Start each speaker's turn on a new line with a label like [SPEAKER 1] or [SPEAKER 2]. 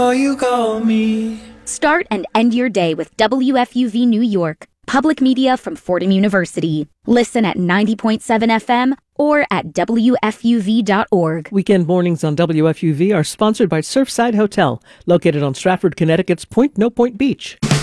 [SPEAKER 1] before you call me.
[SPEAKER 2] Start and end your day with WFUV New York, public media from Fordham University. Listen at 90.7 FM or at WFUV.org.
[SPEAKER 3] Weekend mornings on WFUV are sponsored by Surfside Hotel, located on Stratford, Connecticut's Point No Point Beach.